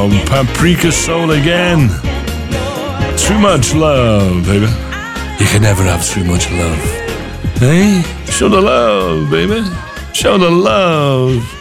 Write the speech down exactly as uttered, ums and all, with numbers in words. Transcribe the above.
Oh, Paprika Soul again. Too much love, baby. You can never have too much love. Hey? Show the love, baby. Show the love.